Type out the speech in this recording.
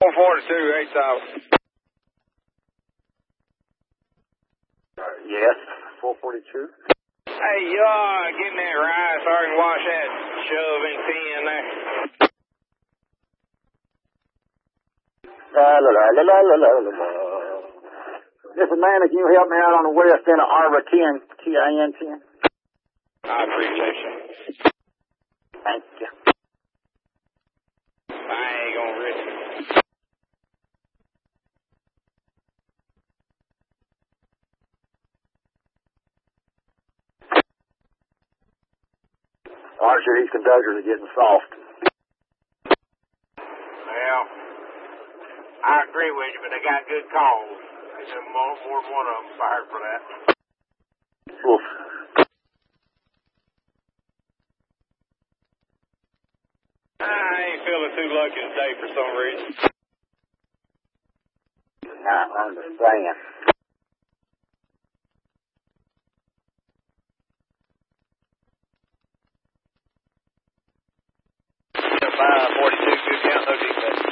442, 8,000. Yes, 442. Hey, y'all, getting that ride so I can wash that shoving tin there. La la la la la la la la. Listen, man, can you help me out on the west end of Arbor 10, TIN 10? I appreciate you. Thank you. I ain't gonna risk it. Archer, these conductors are getting soft. Well, I agree with you, but they got good calls. There's more than one of them fired for that. Oof. I ain't feeling too lucky today for some reason. I understand. 542, good count, no defect.